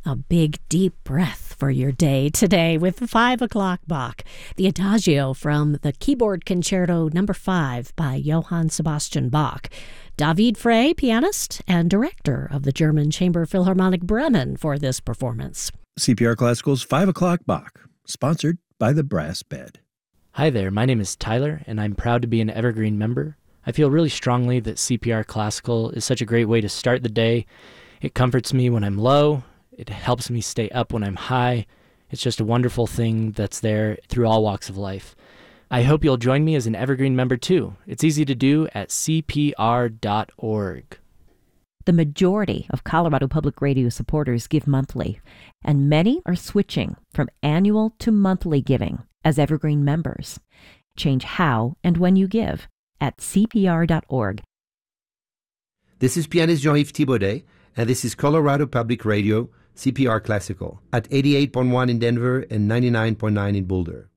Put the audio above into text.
A big, deep breath for your day today with 5 o'clock Bach, the Adagio from the Keyboard Concerto No. 5 by Johann Sebastian Bach. David Frey, pianist and director of the German Chamber Philharmonic Bremen for this performance. CPR Classical's 5 o'clock Bach, sponsored by the Brass Bed. Hi there, my name is Tyler, and I'm proud to be an Evergreen member. I feel really strongly that CPR Classical is such a great way to start the day. It comforts me when I'm low. It helps me stay up when I'm high. It's just a wonderful thing that's there through all walks of life. I hope you'll join me as an Evergreen member too. It's easy to do at cpr.org. The majority of Colorado Public Radio supporters give monthly, and many are switching from annual to monthly giving as Evergreen members. Change how and when you give at cpr.org. This is pianist Jean-Yves Thibaudet, and this is Colorado Public Radio, CPR Classical, at 88.1 in Denver and 99.9 in Boulder.